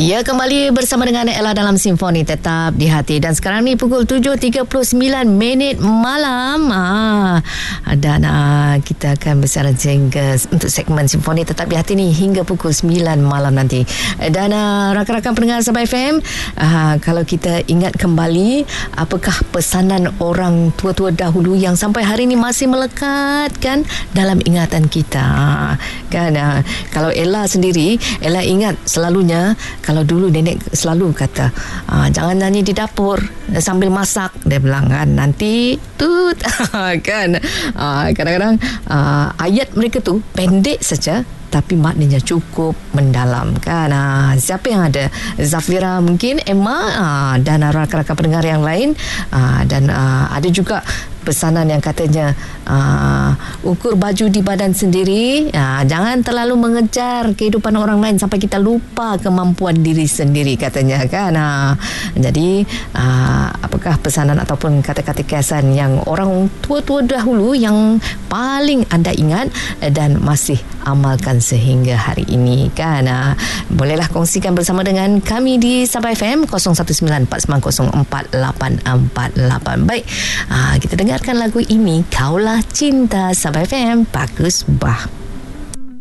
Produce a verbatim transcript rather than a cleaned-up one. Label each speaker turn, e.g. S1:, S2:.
S1: Ya, kembali bersama dengan Ella dalam Simfoni Tetap di Hati. Dan sekarang ni pukul tujuh tiga puluh sembilan minit malam. Ah, dan ah, kita akan bersara-jengga untuk segmen Simfoni Tetap di Hati ni hingga pukul sembilan malam nanti. Dan ah, rakan-rakan pendengar Sabah F M, ah, kalau kita ingat kembali, apakah pesanan orang tua-tua dahulu yang sampai hari ni masih melekat kan dalam ingatan kita. Ah, kan ah, kalau Ella sendiri, Ella ingat selalunya kalau dulu nenek selalu kata, ah, jangan nyanyi di dapur sambil masak, dia bilang kan, nanti tut kan. Ah, kadang-kadang ah, ayat mereka tu pendek saja tapi maknanya cukup mendalam kan. Ah, siapa yang ada? Zafira mungkin, Emma ah, dan rakan-rakan pendengar yang lain, ah, dan ah, ada juga pesanan yang katanya uh, ukur baju di badan sendiri, uh, jangan terlalu mengejar kehidupan orang lain sampai kita lupa kemampuan diri sendiri katanya kan. Uh, jadi uh, apakah pesanan ataupun kata-kata kiasan yang orang tua-tua dahulu yang paling anda ingat dan masih amalkan sehingga hari ini kan. Uh, bolehlah kongsikan bersama dengan kami di Sabah F M kosong satu sembilan empat sembilan kosong empat lapan empat lapan. Baik, uh, kita dengar dengarkan lagu ini, Kaulah Cinta. Sabah F M, bagus bah.